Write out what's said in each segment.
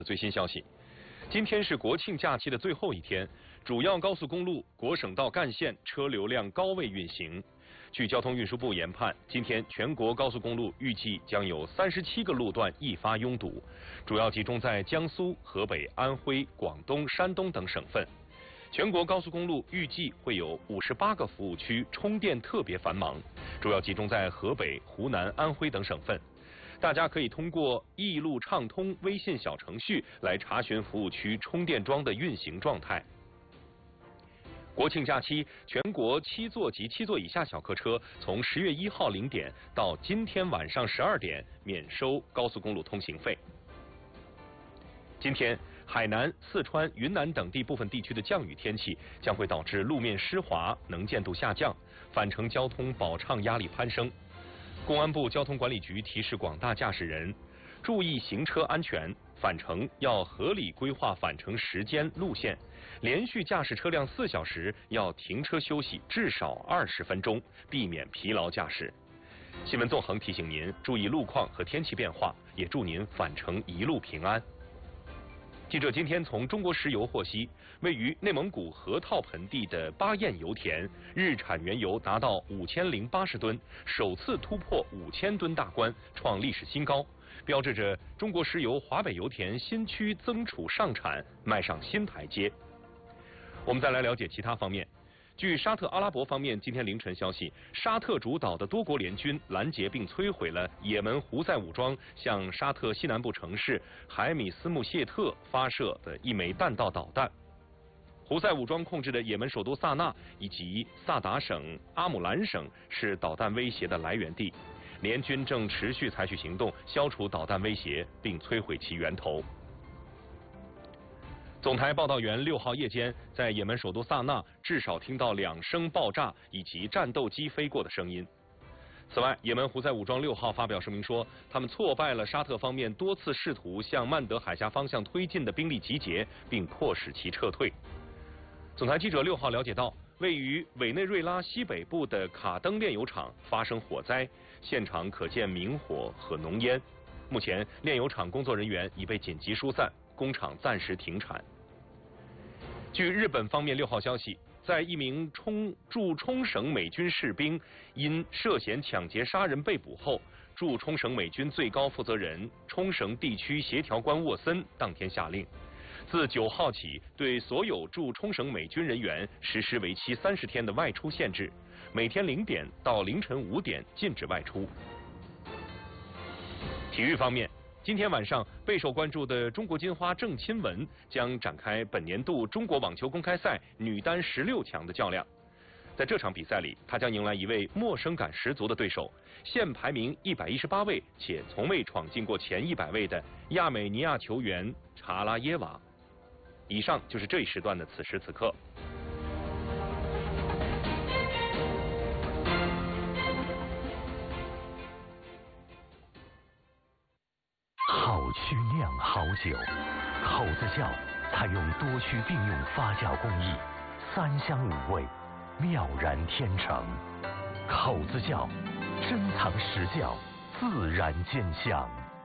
最新消息，今天是国庆假期的最后一天，主要高速公路、国省道干线车流量高位运行。据交通运输部研判，今天全国高速公路预计将有37个路段易发拥堵，主要集中在江苏、河北、安徽、广东、山东等省份。全国高速公路预计会有58个服务区充电特别繁忙，主要集中在河北、湖南、安徽等省份。大家可以通过易路畅通微信小程序来查询服务区充电桩的运行状态。国庆假期，全国7座及7座以下小客车从10月1号0点到今天晚上12点免收高速公路通行费。今天，海南、四川、云南等地部分地区的降雨天气将会导致路面湿滑、能见度下降，返程交通保畅压力攀升。公安部交通管理局提示广大驾驶人注意行车安全，返程要合理规划返程时间路线，连续驾驶车辆4小时要停车休息至少20分钟，避免疲劳驾驶。新闻纵横提醒您注意路况和天气变化，也祝您返程一路平安。记者今天从中国石油获悉，位于内蒙古河套盆地的巴彦油田日产原油达到5080吨，首次突破5000吨大关，创历史新高，标志着中国石油华北油田新区增储上产迈上新台阶。我们再来了解其他方面。据沙特阿拉伯方面今天凌晨消息，沙特主导的多国联军拦截并摧毁了也门胡塞武装向沙特西南部城市海米斯穆谢特发射的一枚弹道导弹。胡塞武装控制的也门首都萨那以及萨达省、阿姆兰省是导弹威胁的来源地，联军正持续采取行动消除导弹威胁并摧毁其源头。总台报道员6号夜间在也门首都萨那至少听到2声爆炸以及战斗机飞过的声音。此外，也门胡塞武装6号发表声明说，他们挫败了沙特方面多次试图向曼德海峡方向推进的兵力集结，并迫使其撤退。总台记者6号了解到，位于委内瑞拉西北部的卡登炼油厂发生火灾，现场可见明火和浓烟。目前，炼油厂工作人员已被紧急疏散，工厂暂时停产。据日本方面6号消息，在一名驻冲绳美军士兵因涉嫌抢劫杀人被捕后，驻冲绳美军最高负责人冲绳地区协调官沃森当天下令，自9号起对所有驻冲绳美军人员实施为期30天的外出限制，每天0点到凌晨5点禁止外出。体育方面，今天晚上备受关注的中国金花郑钦文将展开本年度中国网球公开赛女单16强的较量。在这场比赛里，她将迎来一位陌生感十足的对手，现排名118位且从未闯进过前100位的亚美尼亚球员查拉耶娃。以上就是这一时段的此时此刻。 好曲酿好酒，口子窖采用多区并用发酵工艺，3香5味，妙然天成。口子窖，珍藏实窖，自然兼香。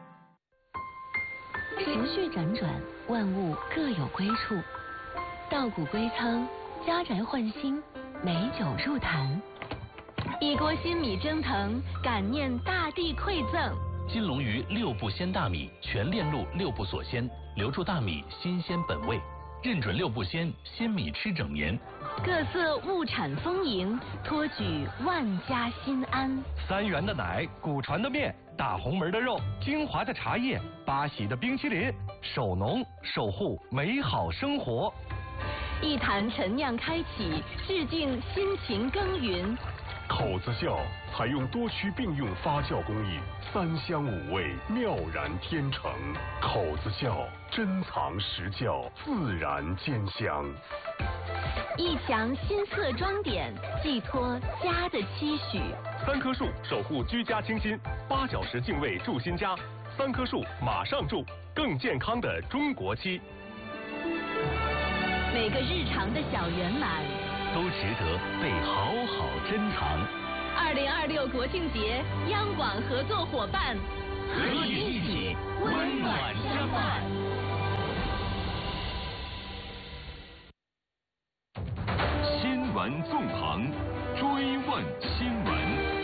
时序辗转，万物各有归处。稻谷归仓，家宅换新，美酒入坛。一锅新米蒸腾，感念大地馈赠。 金龙鱼6步鲜大米，全链路6步锁鲜，留住大米新鲜本味，认准6步鲜，鲜米吃整年。 各色物产丰盈，托举万家心安。 3元的奶，古传的面，大红门的肉，精华的茶叶，八喜的冰淇淋，守农守护美好生活。 一坛陈酿开启，致敬辛勤耕耘。 口子窖采用多区并用发酵工艺，3香5味，妙然天成。口子窖，珍藏实窖，自然兼香。 一墙新色装点，寄托家的期许。 3棵树守护居家清新，8小时净味住新家，3棵树马上住，更健康的中国期。 每个日常的小圆满都值得被好好珍藏。 2026国庆节，央广合作伙伴和你一起温暖相伴。 纵横追问新闻。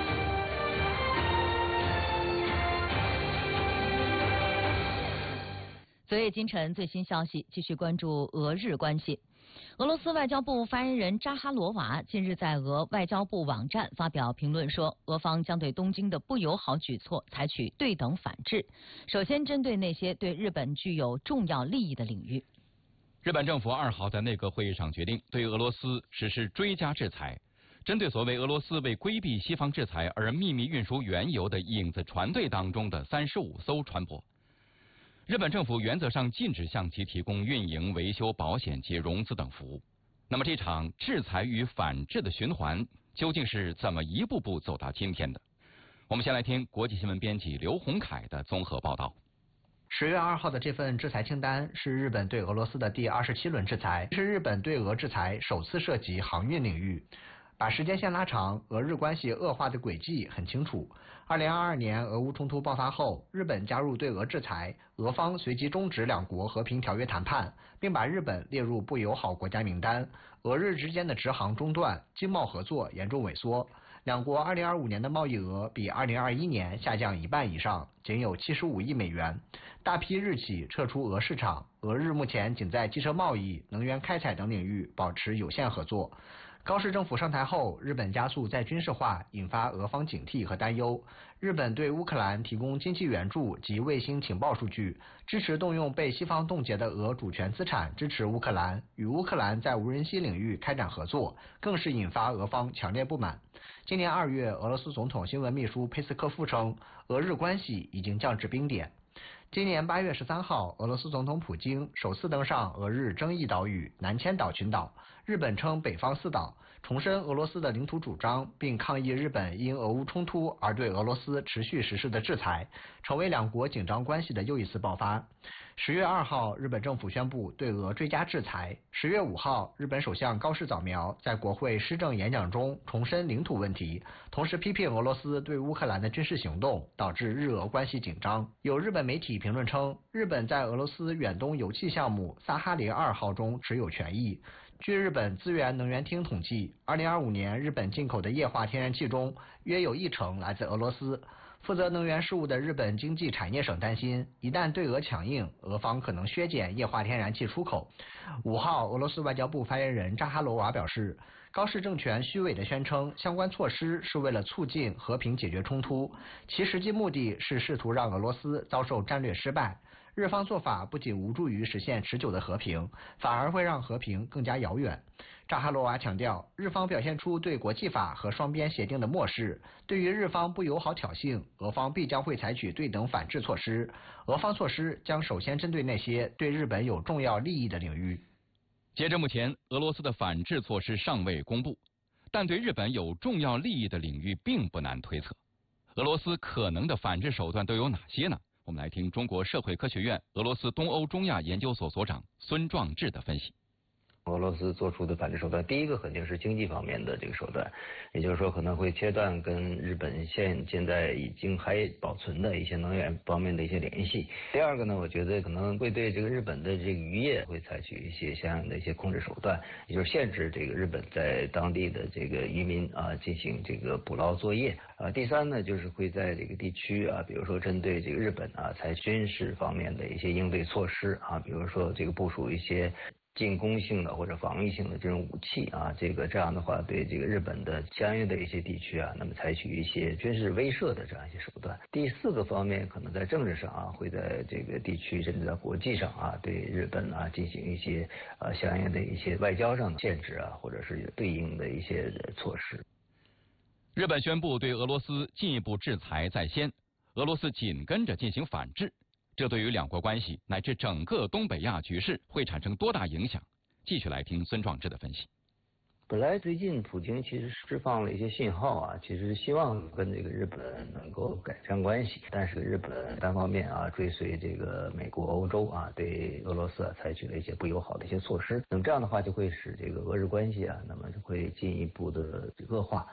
昨夜今晨最新消息，继续关注俄日关系。俄罗斯外交部发言人扎哈罗娃近日在俄外交部网站发表评论说，俄方将对东京的不友好举措采取对等反制，首先针对那些对日本具有重要利益的领域。 日本政府2号在内阁会议上决定对俄罗斯实施追加制裁，针对所谓俄罗斯为规避西方制裁而秘密运输原油的影子船队当中的35艘船舶。日本政府原则上禁止向其提供运营、维修、保险及融资等服务。那么这场制裁与反制的循环究竟是怎么一步步走到今天的？我们先来听国际新闻编辑刘洪凯的综合报道。 10月2号的这份制裁清单是日本对俄罗斯的第27轮制裁，是日本对俄制裁首次涉及航运领域。把时间线拉长，俄日关系恶化的轨迹很清楚。2022年俄乌冲突爆发后，日本加入对俄制裁，俄方随即终止两国和平条约谈判，并把日本列入不友好国家名单。俄日之间的直航中断，经贸合作严重萎缩。两国2025年的贸易额比2021年下降1半以上，仅有75亿美元。大批日企撤出俄市场，俄日目前仅在汽车贸易、能源开采等领域保持有限合作。高市政府上台后，日本加速再军事化，引发俄方警惕和担忧。日本对乌克兰提供经济援助及卫星情报数据，支持动用被西方冻结的俄主权资产支持乌克兰，与乌克兰在无人机领域开展合作，更是引发俄方强烈不满。今年2月，俄罗斯总统新闻秘书佩斯科夫称，俄日关系已经降至冰点。今年8月13号，俄罗斯总统普京首次登上俄日争议岛屿南千岛群岛，日本称北方四岛，重申俄罗斯的领土主张，并抗议日本因俄乌冲突而对俄罗斯持续实施的制裁，成为两国紧张关系的又一次爆发。10月2号，日本政府宣布对俄追加制裁。10月5号，日本首相高市早苗在国会施政演讲中重申领土问题，同时批评俄罗斯对乌克兰的军事行动导致日俄关系紧张。有日本媒体评论称，日本在俄罗斯远东油气项目萨哈林2号中持有权益。据日本资源能源厅统计，2025年日本进口的液化天然气中约有1成来自俄罗斯。负责能源事务的日本经济产业省担心，一旦对俄强硬，俄方可能削减液化天然气出口。5号，俄罗斯外交部发言人扎哈罗娃表示，高市政权虚伪地宣称相关措施是为了促进和平解决冲突，其实际目的是试图让俄罗斯遭受战略失败。日方做法不仅无助于实现持久的和平，反而会让和平更加遥远。扎哈罗娃强调，日方表现出对国际法和双边协定的漠视，对于日方不友好挑衅，俄方必将会采取对等反制措施。俄方措施将首先针对那些对日本有重要利益的领域。 截至目前，俄罗斯的反制措施尚未公布，但对日本有重要利益的领域并不难推测。俄罗斯可能的反制手段都有哪些呢？我们来听中国社会科学院俄罗斯东欧中亚研究所所长孙壮志的分析。 俄罗斯做出的反制手段，第一个肯定是经济方面的这个手段，也就是说可能会切断跟日本现在已经还保存的一些能源方面的一些联系。第二个呢，我觉得可能会对这个日本的这个渔业会采取一些相应的一些控制手段，也就是限制这个日本在当地的这个渔民进行这个捕捞作业。第三呢，就是会在这个地区比如说针对这个日本采军事方面的一些应对措施比如说这个部署一些进攻性的或者防御性的这种武器这样的话对这个日本的相应的一些地区那么采取一些军事威慑的这样一些手段。第四个方面，可能在政治上会在这个地区甚至在国际上对日本进行一些相应的一些外交上的限制或者是对应的一些措施。 日本宣布对俄罗斯进一步制裁在先，俄罗斯紧跟着进行反制。这对于两国关系乃至整个东北亚局势会产生多大影响？继续来听孙壮志的分析。 本来最近普京其实释放了一些信号其实希望跟这个日本能够改善关系，但是日本单方面追随这个美国、欧洲对俄罗斯采取了一些不友好的一些措施，那么这样的话就会使这个俄日关系那么就会进一步的恶化。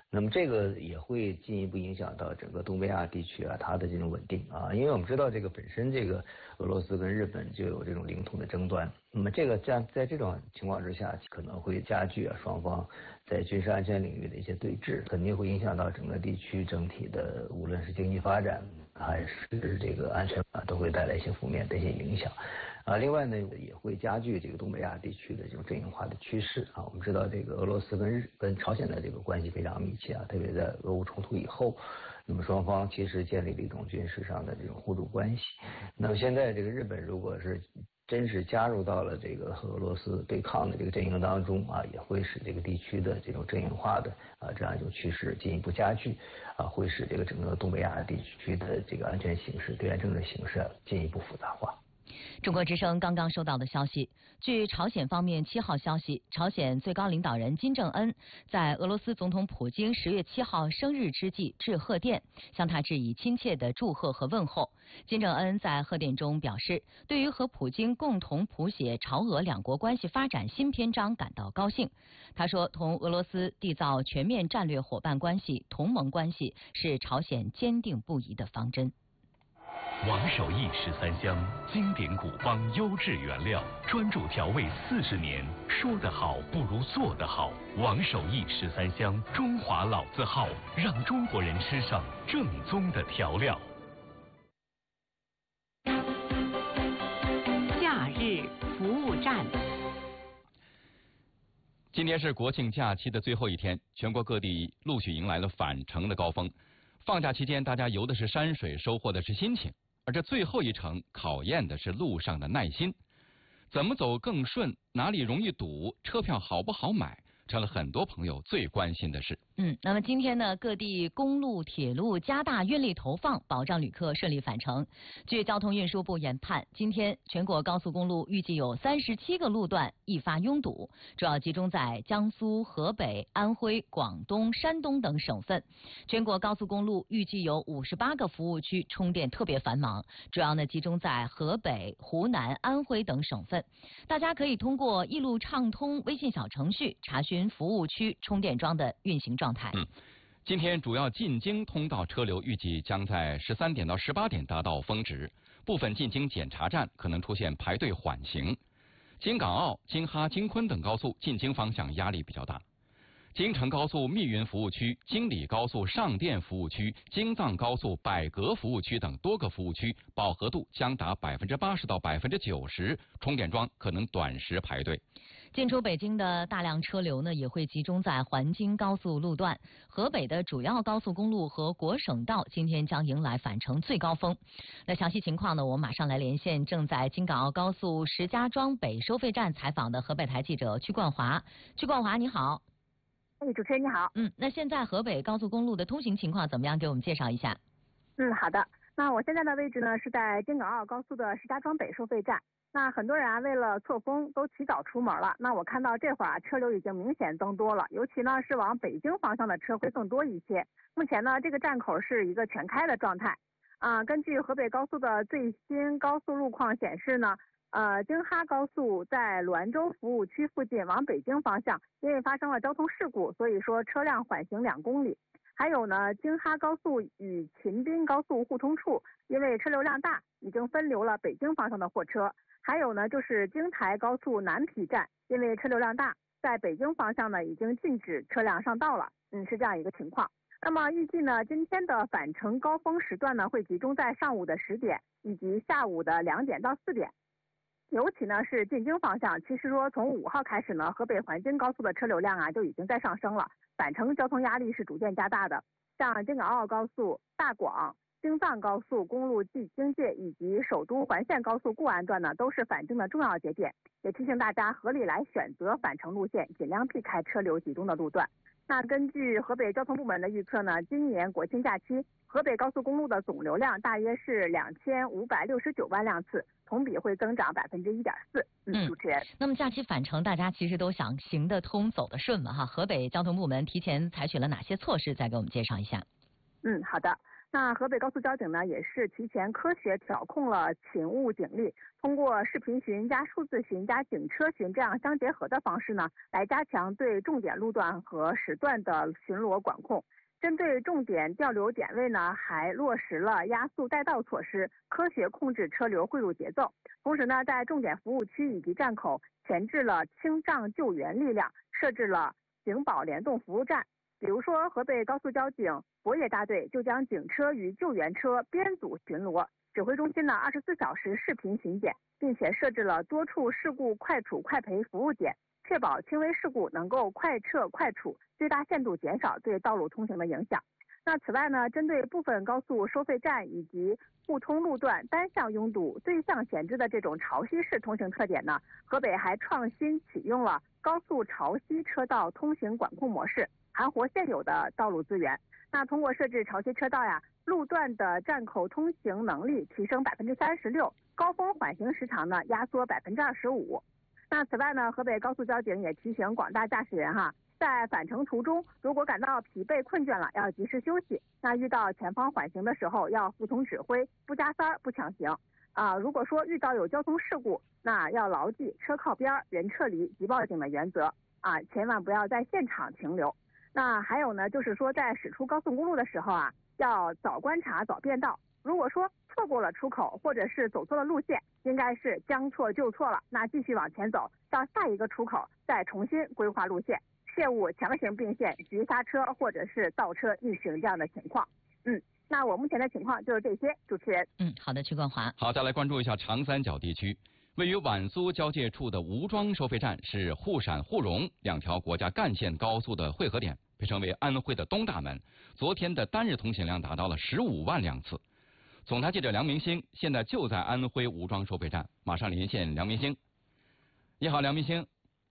那么这个也会进一步影响到整个东北亚地区啊，它的这种稳定啊，因为我们知道这个本身这个俄罗斯跟日本就有这种领土的争端，那么这个在这种情况之下，可能会加剧啊双方在军事安全领域的一些对峙，肯定会影响到整个地区整体的，无论是经济发展还是这个安全啊，都会带来一些负面的一些影响。啊，另外呢，也会加剧这个东北亚地区的这种阵营化的趋势啊。我们知道，这个俄罗斯跟朝鲜的这个关系非常密切啊，特别在俄乌冲突以后，那么双方其实建立了一种军事上的这种互助关系。那么现在这个日本如果是真是加入到了这个和俄罗斯对抗的这个阵营当中啊，也会使这个地区的这种阵营化的啊这样一种趋势进一步加剧啊，会使这个整个东北亚地区的这个安全形势、对外政治形势进一步复杂化。 中国之声刚刚收到的消息，据朝鲜方面7号消息，朝鲜最高领导人金正恩在俄罗斯总统普京10月7号生日之际致贺电，向他致以亲切的祝贺和问候。金正恩在贺电中表示，对于和普京共同谱写朝俄两国关系发展新篇章感到高兴。他说，同俄罗斯缔造全面战略伙伴关系、同盟关系是朝鲜坚定不移的方针。 王守义13香，经典古方优质原料，专注调味40年，说得好不如做得好。王守义13香，中华老字号，让中国人吃上正宗的调料。 假日服务站。 今天是国庆假期的最后一天，全国各地陆续迎来了返程的高峰。放假期间，大家游的是山水，收获的是心情。而这最后一程考验的是路上的耐心，怎么走更顺，哪里容易堵，车票好不好买，成了很多朋友最关心的事。 那么今天呢，各地公路、铁路加大运力投放，保障旅客顺利返程。据交通运输部研判，今天全国高速公路预计有37个路段易发拥堵，主要集中在江苏、河北、安徽、广东、山东等省份。全国高速公路预计有58个服务区充电特别繁忙，主要呢集中在河北、湖南、安徽等省份。大家可以通过一路畅通微信小程序查询服务区充电桩的运行状态。 今天主要进京通道车流预计将在13点到18点达到峰值，部分进京检查站可能出现排队缓行。京港澳、京哈、京昆等高速进京方向压力比较大。京承高速密云服务区、京礼高速上甸服务区、京藏高速百格服务区等多个服务区饱和度将达80%到90%，充电桩可能短时排队。 进出北京的大量车流呢，也会集中在环京高速路段。河北的主要高速公路和国省道今天将迎来返程最高峰。那详细情况呢，我们马上来连线正在京港澳高速石家庄北收费站采访的河北台记者曲冠华。曲冠华，你好。 主持人你好。 那现在河北高速公路的通行情况怎么样？给我们介绍一下。 好的。那我现在的位置呢是在京港澳高速的石家庄北收费站。那很多人啊，为了错峰都起早出门了。那我看到这会儿车流已经明显增多了，尤其呢是往北京方向的车会更多一些。目前呢，这个站口是一个全开的状态。根据河北高速的最新高速路况显示呢，京哈高速在滦州服务区附近往北京方向，因为发生了交通事故，所以说车辆缓行2公里。还有呢，京哈高速与秦滨高速互通处，因为车流量大，已经分流了北京方向的货车。还有呢，就是京台高速南皮站，因为车流量大，在北京方向呢已经禁止车辆上道了。是这样一个情况。那么预计呢，今天的返程高峰时段呢，会集中在上午的10点以及下午的2点到4点。尤其呢是进京方向，其实说从5号开始呢，河北环京高速的车流量啊就已经在上升了，返程交通压力是逐渐加大的。像京港澳高速、大广、京藏高速公路继京界以及首都环线高速固安段呢，都是返京的重要节点，也提醒大家合理来选择返程路线，尽量避开车流集中的路段。那根据河北交通部门的预测呢，今年国庆假期河北高速公路的总流量大约是2569万辆次，同比会增长1.4%。主持人， 那么假期返程，大家其实都想行得通、走得顺嘛哈。河北交通部门提前采取了哪些措施？再给我们介绍一下。 好的。 那河北高速交警呢，也是提前科学调控了勤务警力，通过视频巡加数字巡加警车巡这样相结合的方式呢，来加强对重点路段和时段的巡逻管控。针对重点调流点位呢，还落实了压速带道措施，科学控制车流汇入节奏。同时呢，在重点服务区以及站口前置了清障救援力量，设置了警保联动服务站。比如说，河北高速交警博野大队就将警车与救援车编组巡逻，指挥中心呢24小时视频巡检，并且设置了多处事故快处快赔服务点，确保轻微事故能够快撤快处，最大限度减少对道路通行的影响。那此外呢，针对部分高速收费站以及互通路段单向拥堵、对向闲置的这种潮汐式通行特点呢，河北还创新启用了高速潮汐车道通行管控模式，盘活现有的道路资源。那通过设置潮汐车道呀，路段的站口通行能力提升36%，高峰缓行时长呢压缩25%。那此外呢，河北高速交警也提醒广大驾驶人在返程途中，如果感到疲惫困倦了，要及时休息。那遇到前方缓行的时候，要服从指挥，不加塞儿，不抢行。如果说遇到有交通事故，那要牢记车靠边、人撤离、即报警的原则千万不要在现场停留。那还有呢，就是说在驶出高速公路的时候要早观察、早变道。如果说错过了出口，或者是走错了路线，应该是将错就错了，那继续往前走，到下一个出口再重新规划路线，切勿强行并线、急刹车或者是倒车逆行这样的情况。那我目前的情况就是这些，主持人。 好的，曲冠华。 好，再来关注一下长三角地区。位于皖苏交界处的吴庄收费站是沪陕沪蓉两条国家干线高速的汇合点，被称为安徽的东大门。昨天的单日通行量达到了15万辆次。总台记者梁明星现在就在安徽吴庄收费站，马上连线梁明星。你好，梁明星。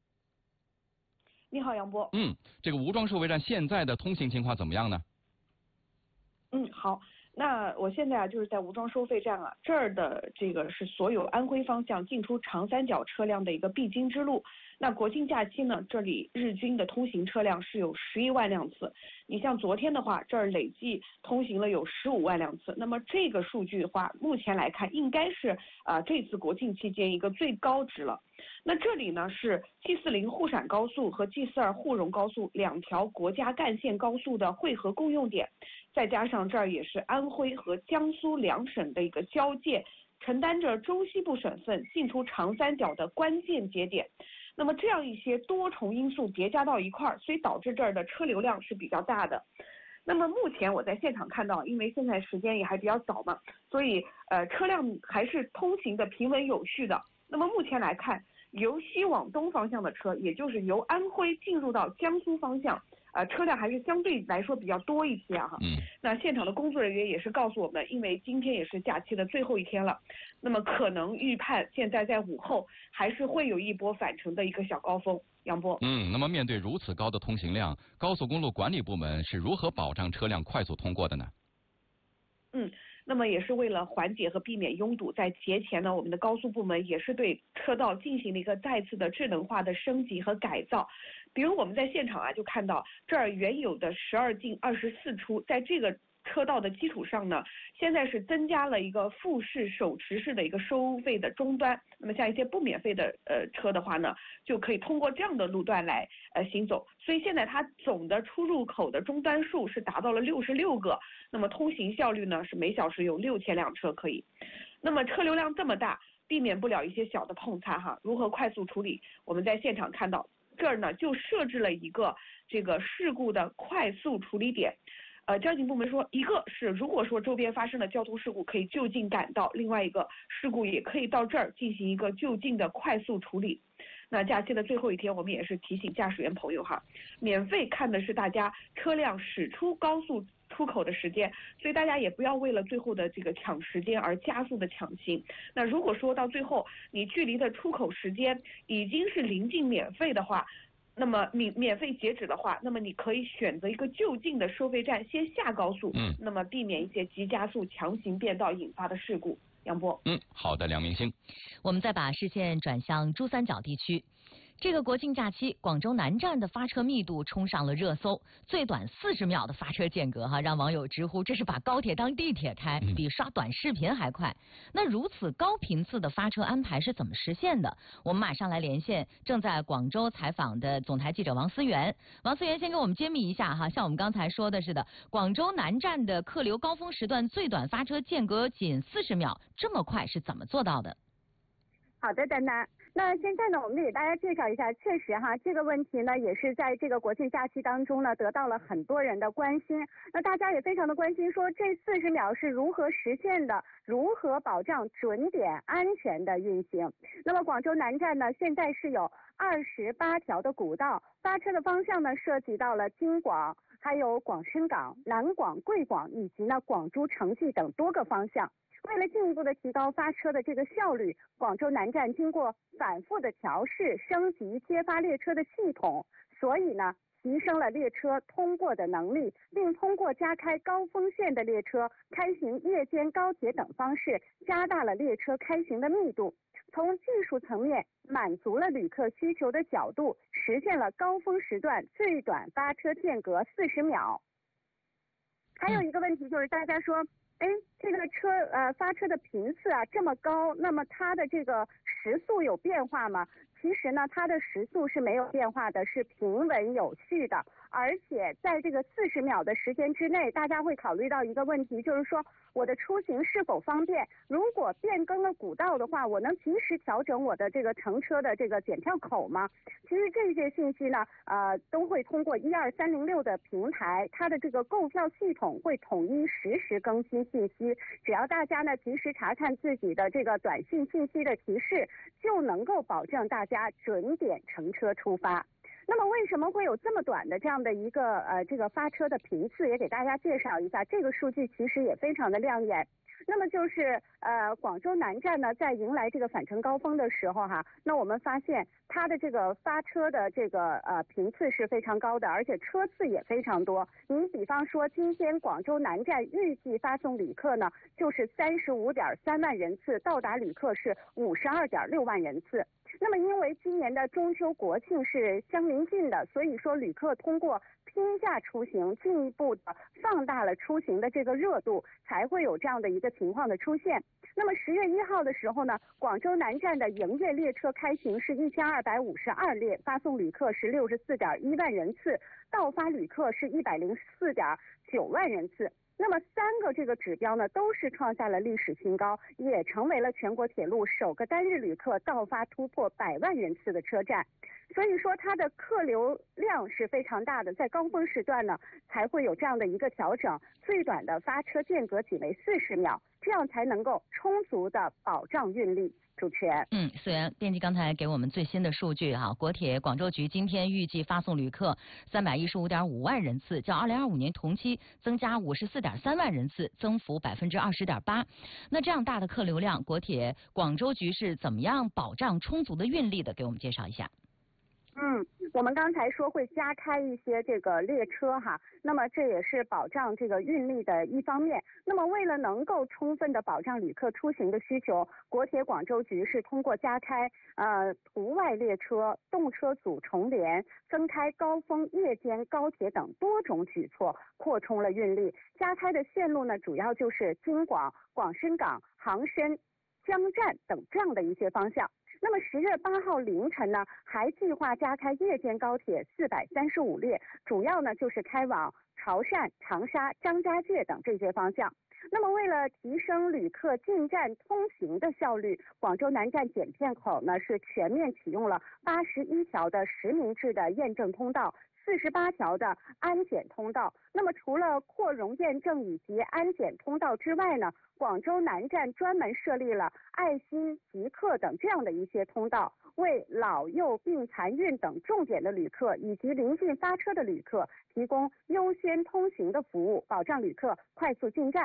你好，杨波。 这个吴庄收费站现在的通行情况怎么样呢？ 好。那我现在就是在吴庄收费站这儿的这个是所有安徽方向进出长三角车辆的一个必经之路。那国庆假期呢，这里日均的通行车辆是有11万辆次。你像昨天的话，这儿累计通行了有15万辆次。那么这个数据的话，目前来看应该是这次国庆期间一个最高值了。那这里呢是 G40 沪陕高速和 G42 沪蓉高速两条国家干线高速的汇合共用点，再加上这儿也是安徽和江苏两省的一个交界，承担着中西部省份进出长三角的关键节点。那么这样一些多重因素叠加到一块儿，所以导致这儿的车流量是比较大的。那么目前我在现场看到，因为现在时间也还比较早嘛，所以车辆还是通行的平稳有序的。那么目前来看，由西往东方向的车，也就是由安徽进入到江苏方向，车辆还是相对来说比较多一些那现场的工作人员也是告诉我们，因为今天也是假期的最后一天了，那么可能预判现在在午后还是会有一波返程的一个小高峰。杨波。 那么面对如此高的通行量，高速公路管理部门是如何保障车辆快速通过的呢？ 那么也是为了缓解和避免拥堵，在节前呢，我们的高速部门也是对车道进行了一个再次的智能化的升级和改造。比如我们在现场就看到这儿原有的12进24出，在这个车道的基础上呢，现在是增加了一个复式手持式的一个收费的终端。那么像一些不免费的车的话呢，就可以通过这样的路段来行走。所以现在它总的出入口的终端数是达到了66个，那么通行效率呢是每小时有6000辆车可以。那么车流量这么大，避免不了一些小的碰擦如何快速处理？我们在现场看到这儿呢就设置了一个这个事故的快速处理点。交警部门说，一个是如果说周边发生了交通事故可以就近赶到，另外一个事故也可以到这儿进行一个就近的快速处理。那假期的最后一天，我们也是提醒驾驶员朋友免费看的是大家车辆驶出高速出口的时间，所以大家也不要为了最后的这个抢时间而加速的抢行。那如果说到最后你距离的出口时间已经是临近免费的话，那么免费截止的话，那么你可以选择一个就近的收费站先下高速，那么避免一些急加速强行变道引发的事故。杨波。 好的，梁明星。 我们再把视线转向珠三角地区。 这个国庆假期，广州南站的发车密度冲上了热搜，最短40秒的发车间隔让网友直呼这是把高铁当地铁开，比刷短视频还快。那如此高频次的发车安排是怎么实现的？我们马上来连线正在广州采访的总台记者王思源。王思源先给我们揭秘一下像我们刚才说的似的，广州南站的客流高峰时段最短发车间隔仅40秒，这么快是怎么做到的？ 好的，丹丹。那现在呢，我们给大家介绍一下，确实这个问题呢，也是在这个国庆假期当中呢，得到了很多人的关心。那大家也非常的关心，说这40秒是如何实现的，如何保障准点安全的运行。那么广州南站呢，现在是有28条的古道，发车的方向呢，涉及到了京广、还有广深港、南广、贵广以及呢广珠、城际等多个方向。为了进一步的提高发车的这个效率，广州南站经过反复的调试、升级接发列车的系统，所以呢，提升了列车通过的能力，并通过加开高峰线的列车、开行夜间高铁等方式，加大了列车开行的密度。从技术层面满足了旅客需求的角度，实现了高峰时段最短发车间隔40秒。还有一个问题就是大家说，这个发车的频次这么高，那么它的这个时速有变化吗？其实呢，它的时速是没有变化的，是平稳有序的。而且在这个40秒的时间之内，大家会考虑到一个问题，就是说我的出行是否方便？如果变更了古道的话，我能及时调整我的这个乘车的这个检票口吗？其实这些信息呢，都会通过12306的平台，它的这个购票系统会统一实时更新信息。只要大家呢及时查看自己的这个短信信息的提示，就能够保证大家准点乘车出发。那么为什么会有这么短的这样的一个这个发车的频次，也给大家介绍一下。这个数据其实也非常的亮眼。那么就是广州南站呢，在迎来这个返程高峰的时候那我们发现它的这个发车的这个频次是非常高的，而且车次也非常多。你比方说今天广州南站预计发送旅客呢就是35.3万人次，到达旅客是52.6万人次。那么因为今年的中秋国庆是相邻近的，所以说旅客通过拼假出行，进一步的放大了出行的这个热度，才会有这样的一个情况的出现。那么10月1号的时候呢，广州南站的营业列车开行是1252列，发送旅客是64.1万人次，到发旅客是104.9万人次。那么3个这个指标呢，都是创下了历史新高，也成为了全国铁路首个单日旅客到发突破100万人次的车站。所以说它的客流量是非常大的，在高峰时段呢才会有这样的一个调整，最短的发车间隔仅为40秒，这样才能够充足的保障运力。主持人， 思源，编辑刚才给我们最新的数据国铁广州局今天预计发送旅客315.5万人次，较2025年同期增加54.3万人次，增幅20.8%。那这样大的客流量，国铁广州局是怎么样保障充足的运力的？给我们介绍一下。 我们刚才说会加开一些这个列车那么这也是保障这个运力的一方面。那么为了能够充分的保障旅客出行的需求，国铁广州局是通过加开途外列车、动车组重联、增开高峰夜间高铁等多种举措，扩充了运力。加开的线路呢，主要就是京广、广深港、杭深、江站等这样的一些方向。那么10月8号凌晨呢，还计划加开夜间高铁435列，主要呢就是开往潮汕、长沙、张家界等这些方向。那么为了提升旅客进站通行的效率，广州南站检片口呢是全面启用了81条的实名制的验证通道，48条的安检通道。那么除了扩容验证以及安检通道之外呢，广州南站专门设立了爱心、极客等这样的一些通道，为老幼病残孕等重点的旅客以及临近发车的旅客提供优先通行的服务，保障旅客快速进站。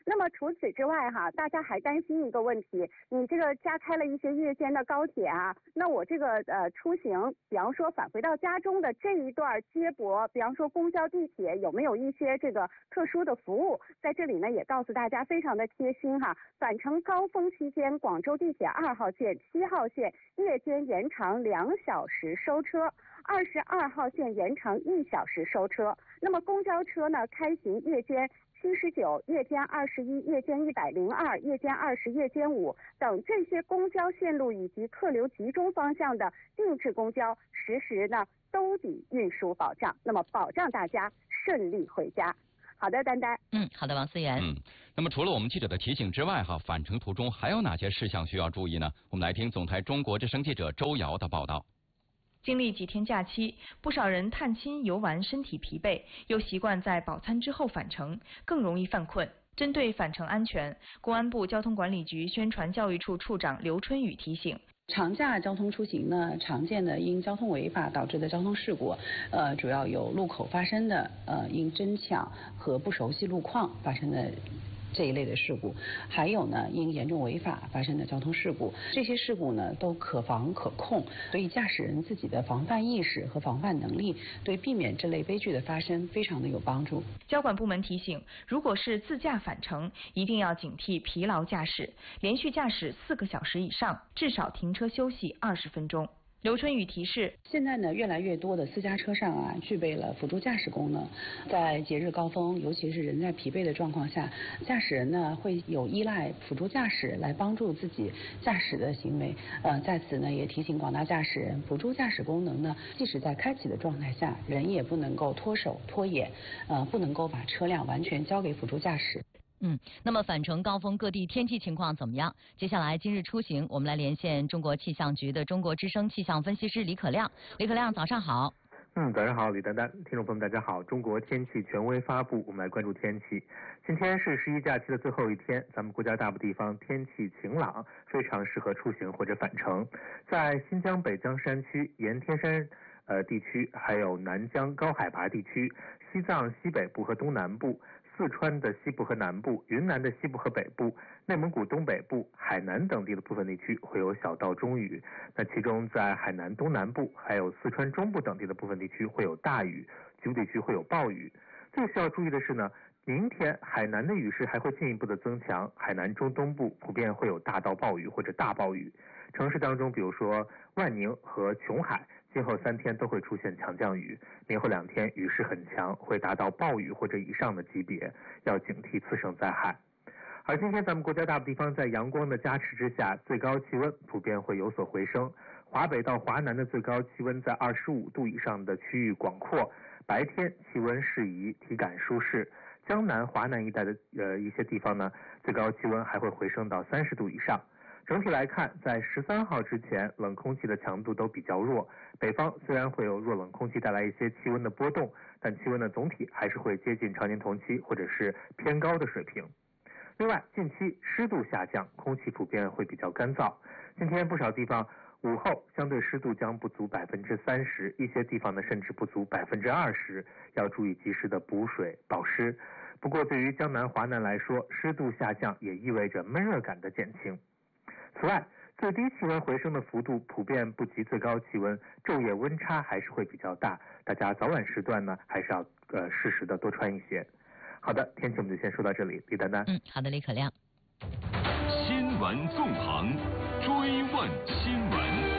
那么除此之外哈，大家还担心一个问题，你这个加开了一些夜间的高铁啊，那我这个出行，比方说返回到家中的这一段接驳，比方说公交、地铁有没有一些这个特殊的服务？在这里呢也告诉大家非常的贴心哈，返程高峰期间，广州地铁2号线、7号线夜间延长2小时收车，22号线延长1小时收车。那么公交车呢开行夜间79、夜间21、夜间102、夜间20、夜间5等这些公交线路以及客流集中方向的定制公交实时呢兜底运输保障，那么保障大家顺利回家。好的，丹丹。 好的，王思源。 那么除了我们记者的提醒之外，返程途中还有哪些事项需要注意呢？我们来听总台中国之声记者周瑶的报道。 经历几天假期，不少人探亲游玩身体疲惫，又习惯在饱餐之后返程，更容易犯困。针对返程安全，公安部交通管理局宣传教育处处长刘春雨提醒。 长假交通出行呢，常见的因交通违法导致的交通事故，主要有路口发生的因争抢和不熟悉路况发生的这一类的事故，还有呢因严重违法发生的交通事故。这些事故呢都可防可控，所以驾驶人自己的防范意识和防范能力，对避免这类悲剧的发生非常的有帮助。 交管部门提醒，如果是自驾返程，一定要警惕疲劳驾驶，连续驾驶4个小时以上，至少停车休息20分钟。刘春雨提示， 现在呢，越来越多的私家车上啊，具备了辅助驾驶功能。在节日高峰，尤其是人在疲惫的状况下，驾驶人呢会有依赖辅助驾驶来帮助自己驾驶的行为。在此呢，也提醒广大驾驶人，辅助驾驶功能呢，即使在开启的状态下，人也不能够脱手脱眼，不能够把车辆完全交给辅助驾驶。 那么返程高峰各地天气情况怎么样？接下来今日出行，我们来连线中国气象局的中国之声气象分析师李可亮。李可亮，早上好。 早上好，李丹丹，听众朋友们大家好。中国天气权威发布，我们来关注天气。今天是11假期的最后一天，咱们国家大部地方天气晴朗，非常适合出行或者返程。在新疆北江山区、盐田山地区，还有南疆高海拔地区、西藏西北部和东南部、四川的西部和南部、云南的西部和北部、内蒙古东北部、海南等地的部分地区会有小到中雨。那其中在海南东南部还有四川中部等地的部分地区会有大雨，局部地区会有暴雨。最需要注意的是呢，明天海南的雨势还会进一步的增强，海南中东部普遍会有大到暴雨或者大暴雨。城市当中，比如说万宁和琼海，今后3天都会出现强降雨，明后2天雨势很强，会达到暴雨或者以上的级别，要警惕次生灾害。而今天咱们国家大部地方在阳光的加持之下，最高气温普遍会有所回升。华北到华南的最高气温在25度以上的区域广阔，白天气温适宜，体感舒适。江南、华南一带的一些地方呢，最高气温还会回升到30度以上。整体来看，在13号之前，冷空气的强度都比较弱。北方虽然会有弱冷空气带来一些气温的波动，但气温的总体还是会接近常年同期或者是偏高的水平。另外，近期湿度下降，空气普遍会比较干燥。今天不少地方午后相对湿度将不足30%，一些地方呢甚至不足20%，要注意及时的补水保湿。不过对于江南、华南来说，湿度下降也意味着闷热感的减轻。此外，最低气温回升的幅度普遍不及最高气温，昼夜温差还是会比较大，大家早晚时段呢还是要适时的多穿一些。好的，天气我们就先说到这里，李丹丹。 好的，李可亮。 新闻纵横，追问新闻。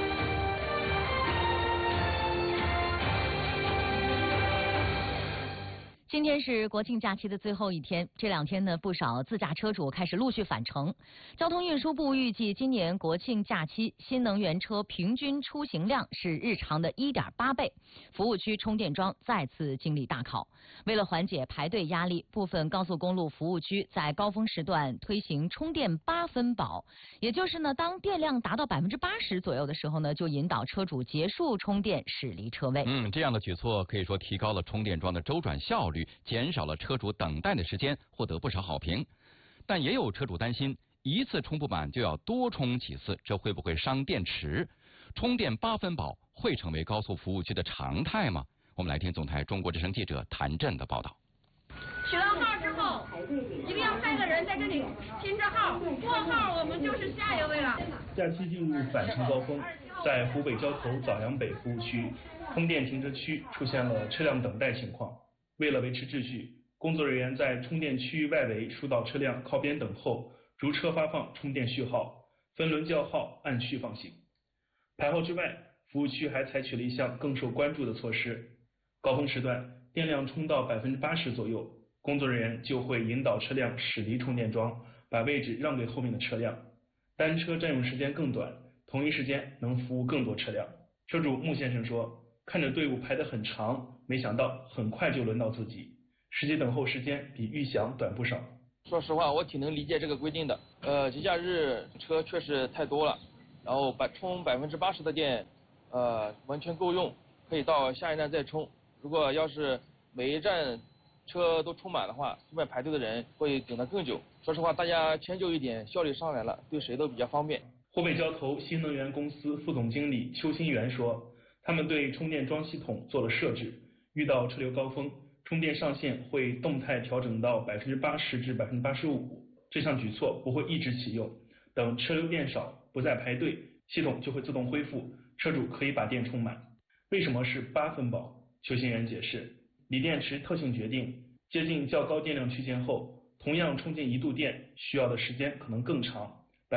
今天是国庆假期的最后一天，这2天呢，不少自驾车主开始陆续返程。交通运输部预计，今年国庆假期新能源车平均出行量是日常的1.8倍，服务区充电桩再次经历大考。为了缓解排队压力，部分高速公路服务区在高峰时段推行充电8分饱，也就是呢，当电量达到80%左右的时候呢，就引导车主结束充电，驶离车位。 这样的举措可以说提高了充电桩的周转效率，减少了车主等待的时间，获得不少好评。但也有车主担心，一次充不满就要多充几次，这会不会伤电池？充电8分饱会成为高速服务区的常态吗？我们来听总台中国之声记者谭震的报道。 取到号之后， 一定要派个人在这里拼着号，过号我们就是下一位了。 假期进入返程高峰，在湖北交投枣阳北服务区，充电停车区出现了车辆等待情况。为了维持秩序，工作人员在充电区域外围疏导车辆靠边等候，逐车发放充电序号，分轮叫号，按序放行。排号之外，服务区还采取了一项更受关注的措施：高峰时段电量充到80%左右，工作人员就会引导车辆驶离充电桩，把位置让给后面的车辆。单车占用时间更短，同一时间能服务更多车辆。车主穆先生说，看着队伍排得很长，没想到很快就轮到自己，实际等候时间比预想短不少。 说实话，我挺能理解这个规定的。节假日车确实太多了，然后充80%的电，完全够用，可以到下一站再充。如果要是每一站车都充满的话，后面排队的人会等得更久。说实话，大家迁就一点，效率上来了，对谁都比较方便。 湖北交投新能源公司副总经理邱新元说，他们对充电桩系统做了设置，遇到车流高峰，充电上限会动态调整到80%至85%。这项举措不会一直启用，等车流变少，不再排队，系统就会自动恢复，车主可以把电充满。为什么是8分饱？邱新元解释，锂电池特性决定，接近较高电量区间后，同样充进1度电需要的时间可能更长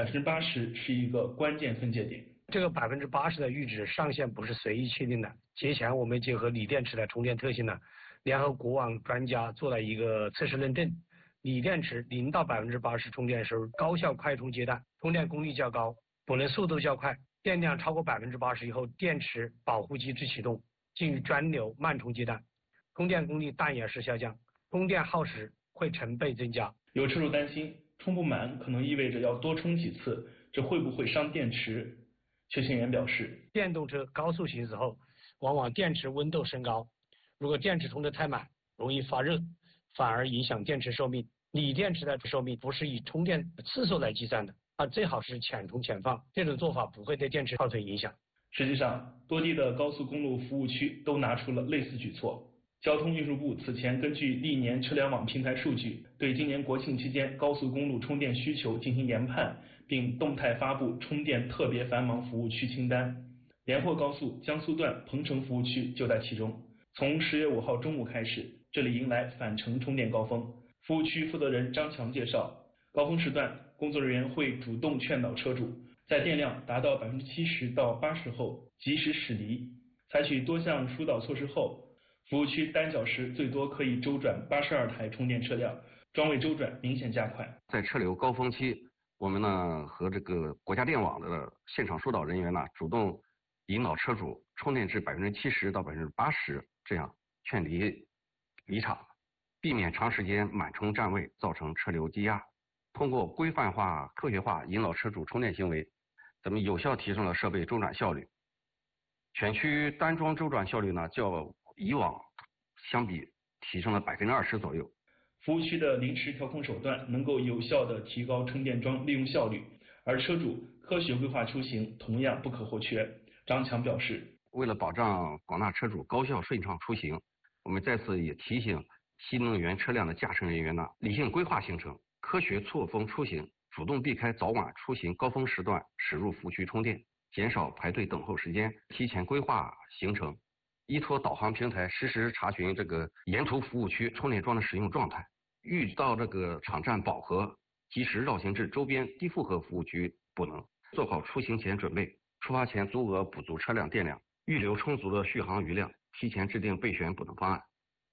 ，80%是一个关键分界点。 这个80%的阈值上限不是随意确定的。节前我们结合锂电池的充电特性呢，联合国网专家做了一个测试认证。锂电池0到80%充电时候，高效快充阶段，充电功率较高，补能速度较快，电量超过80%以后，电池保护机制启动，进入专流慢充阶段，充电功率但也是下降，充电耗时会成倍增加。 有车主担心充不满可能意味着要多充几次，这会不会伤电池？邱新元表示， 电动车高速行驶后，往往电池温度升高，如果电池充得太满，容易发热，反而影响电池寿命。锂电池的寿命不是以充电次数来计算的，最好是浅充浅放，这种做法不会对电池造成影响。 实际上，多地的高速公路服务区都拿出了类似举措。交通运输部此前根据历年车联网平台数据，对今年国庆期间高速公路充电需求进行研判，并动态发布充电特别繁忙服务区清单。连霍高速江苏段彭城服务区就在其中。从10月5号中午开始，这里迎来返程充电高峰。服务区负责人张强介绍，高峰时段，工作人员会主动劝导车主，在电量达到70%到80%后及时驶离。采取多项疏导措施后，服务区单小时最多可以周转82台充电车辆，桩位周转明显加快。 在车流高峰期，我们呢和这个国家电网的现场疏导人员呢，主动引导车主充电至70%到80%，这样劝离场，避免长时间满充占位造成车流积压。通过规范化、科学化引导车主充电行为，咱们有效提升了设备周转效率。全区单桩周转效率呢，较以往相比提升了20%左右。 服务区的临时调控手段能够有效地提高充电桩利用效率，而车主科学规划出行同样不可或缺。张强表示， 为了保障广大车主高效顺畅出行，我们在此也提醒新能源车辆的驾驶人员呢，理性规划行程，科学错峰出行，主动避开早晚出行高峰时段驶入服务区充电，减少排队等候时间，提前规划行程，依托导航平台实时查询这个沿途服务区充电桩的使用状态，遇到这个场站饱和，及时绕行至周边低负荷服务区补能，做好出行前准备，出发前足额补足车辆电量，预留充足的续航余量，提前制定备选补能方案。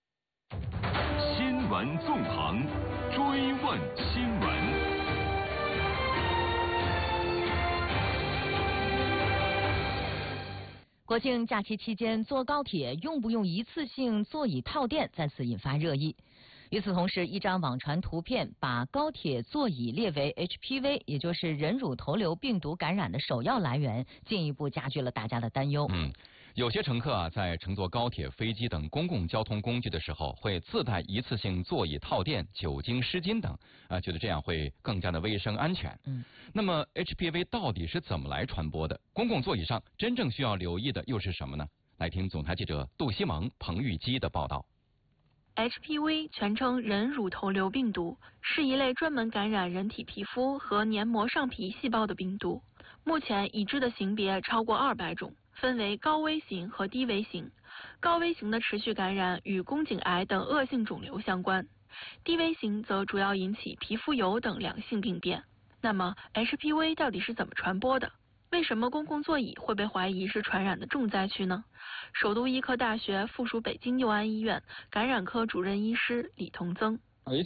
新闻纵横，追问新闻。 国庆假期期间坐高铁用不用一次性座椅套垫再次引发热议。与此同时，一张网传图片把高铁座椅列为 HPV， 也就是人乳头瘤病毒感染的首要来源，进一步加剧了大家的担忧。 有些乘客在乘坐高铁、飞机等公共交通工具的时候，会自带一次性座椅套垫、酒精湿巾等，觉得这样会更加的卫生安全。那么 HPV 到底是怎么来传播的？公共座椅上真正需要留意的又是什么呢？来听总台记者杜西蒙、彭玉基的报道。 HPV 全称人乳头瘤病毒，是一类专门感染人体皮肤和黏膜上皮细胞的病毒。目前已知的型别超过200种，分为高危型和低危型。高危型的持续感染与宫颈癌等恶性肿瘤相关，低危型则主要引起皮肤疣等良性病变。那么 HPV 到底是怎么传播的？为什么公共座椅会被怀疑是传染的重灾区呢？首都医科大学附属北京佑安医院感染科主任医师李同增。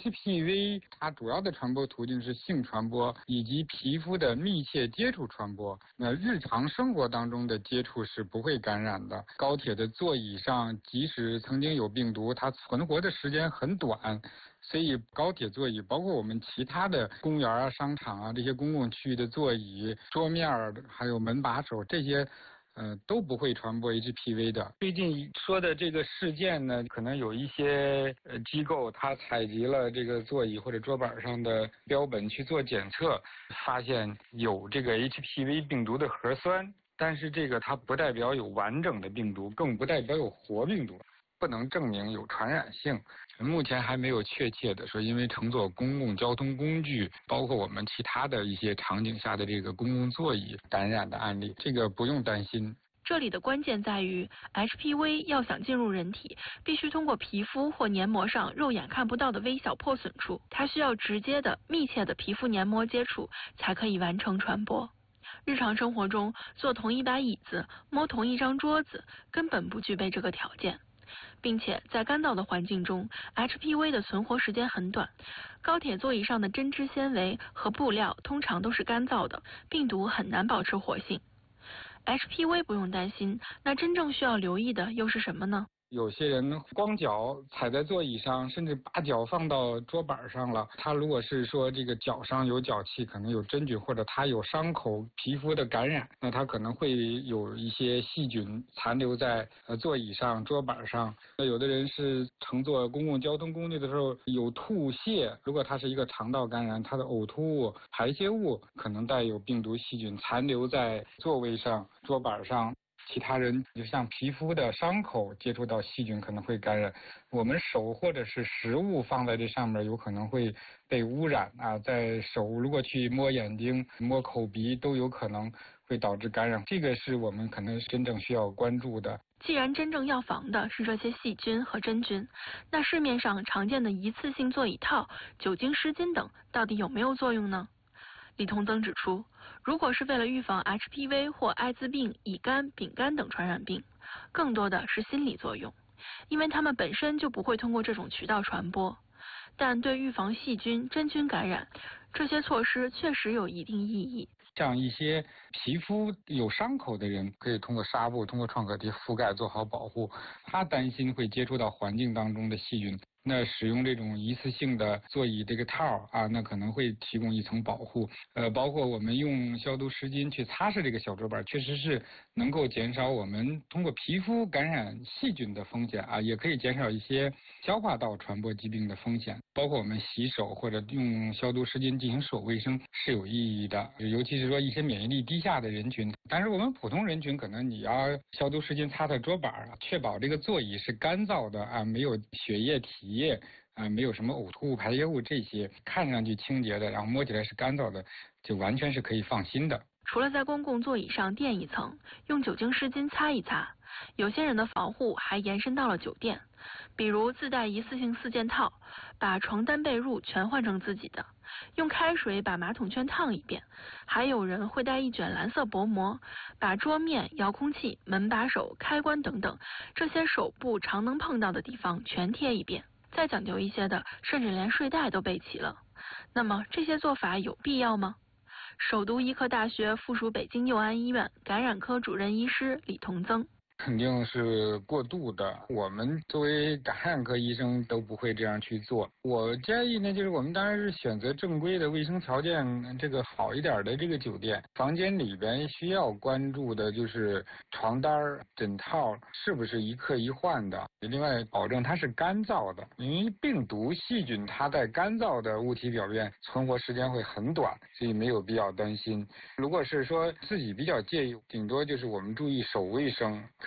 HPV 它主要的传播途径是性传播以及皮肤的密切接触传播。那日常生活当中的接触是不会感染的。高铁的座椅上，即使曾经有病毒，它存活的时间很短。所以高铁座椅，包括我们其他的公园啊、商场啊这些公共区域的座椅、桌面还有门把手这些。都不会传播 HPV 的。最近说的这个事件呢，可能有一些机构它采集了这个座椅或者桌板上的标本去做检测，发现有这个 HPV 病毒的核酸，但是这个它不代表有完整的病毒，更不代表有活病毒，不能证明有传染性。目前还没有确切的说，因为乘坐公共交通工具，包括我们其他的一些场景下的这个公共座椅感染的案例，这个不用担心。 这里的关键在于 HPV 要想进入人体，必须通过皮肤或黏膜上肉眼看不到的微小破损处，它需要直接的、密切的皮肤黏膜接触才可以完成传播。日常生活中，坐同一把椅子、摸同一张桌子，根本不具备这个条件。并且在干燥的环境中 ，HPV 的存活时间很短。高铁座椅上的针织纤维和布料通常都是干燥的，病毒很难保持活性。HPV 不用担心，那真正需要留意的又是什么呢？ 有些人光脚踩在座椅上，甚至把脚放到桌板上了。他如果是说这个脚上有脚气，可能有真菌，或者他有伤口皮肤的感染，那他可能会有一些细菌残留在座椅上、桌板上。那有的人是乘坐公共交通工具的时候有吐泻，如果他是一个肠道感染，他的呕吐物、排泄物可能带有病毒细菌残留在座位上、桌板上。其他人就像皮肤的伤口接触到细菌可能会感染，我们手或者是食物放在这上面有可能会被污染啊，在手如果去摸眼睛、摸口鼻都有可能会导致感染，这个是我们可能真正需要关注的。 既然真正要防的是这些细菌和真菌，那市面上常见的一次性座椅套、酒精湿巾等到底有没有作用呢？李同增指出，如果是为了预防 HPV 或艾滋病、乙肝、丙肝等传染病，更多的是心理作用，因为它们本身就不会通过这种渠道传播。但对预防细菌、真菌感染，这些措施确实有一定意义。 像一些皮肤有伤口的人，可以通过纱布、通过创可贴覆盖做好保护。他担心会接触到环境当中的细菌，那使用这种一次性的座椅这个套啊，那可能会提供一层保护。包括我们用消毒湿巾去擦拭这个小桌板，确实是能够减少我们通过皮肤感染细菌的风险啊，也可以减少一些消化道传播疾病的风险。包括我们洗手或者用消毒湿巾进行手卫生是有意义的，尤其是说一些免疫力低下的人群。但是我们普通人群可能你要消毒湿巾擦擦桌板啊，确保这个座椅是干燥的啊，没有血液体液啊，没有什么呕吐物、排泄物这些，看上去清洁的，然后摸起来是干燥的，就完全是可以放心的。 除了在公共座椅上垫一层，用酒精湿巾擦一擦，有些人的防护还延伸到了酒店，比如自带一次性4件套，把床单被褥全换成自己的，用开水把马桶圈烫一遍，还有人会带一卷蓝色薄膜，把桌面、遥控器、门把手、开关等等这些手部常能碰到的地方全贴一遍。再讲究一些的，甚至连睡袋都备齐了。那么这些做法有必要吗？首都医科大学附属北京佑安医院感染科主任医师李同增。 肯定是过度的，我们作为感染科医生都不会这样去做。我建议呢，就是我们当然是选择正规的卫生条件这个好一点的这个酒店，房间里边需要关注的就是床单、枕套是不是一客一换的，另外保证它是干燥的，因为病毒细菌它在干燥的物体表面存活时间会很短，所以没有必要担心。如果是说自己比较介意，顶多就是我们注意手卫生，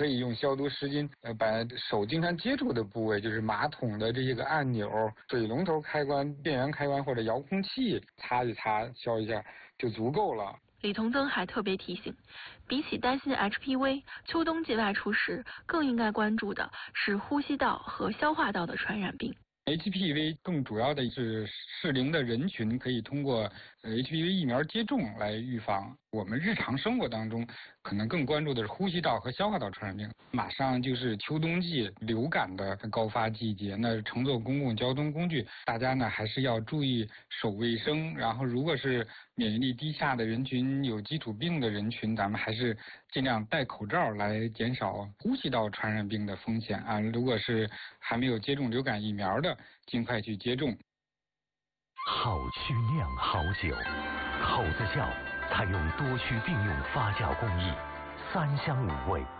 可以用消毒湿巾把手经常接触的部位，就是马桶的这些个按钮、水龙头开关、电源开关或者遥控器擦一擦、消一下就足够了。 李同增还特别提醒，比起担心 HPV， 秋冬季外出时更应该关注的是呼吸道和消化道的传染病。 HPV 更主要的是适龄的人群可以通过HPV 疫苗接种来预防。我们日常生活当中可能更关注的是呼吸道和消化道传染病。马上就是秋冬季流感的高发季节，那乘坐公共交通工具，大家呢还是要注意手卫生。然后如果是免疫力低下的人群、有基础病的人群，咱们还是尽量戴口罩来减少呼吸道传染病的风险啊。如果是还没有接种流感疫苗的，尽快去接种。 好曲酿好酒，口子窖采用多区并用发酵工艺，3香5味，